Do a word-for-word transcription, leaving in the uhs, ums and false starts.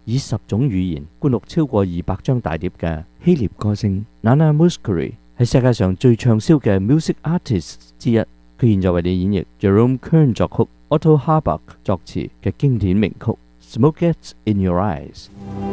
以十種語言灌錄超過二百張大碟嘅希臘歌星 Nana Mouskouri 係世界上最暢銷嘅 music artist 之一。佢現在為你演繹 Jerome Kern 作曲、Otto Harbach 作詞嘅經典名曲《Smoke Gets in Your Eyes》。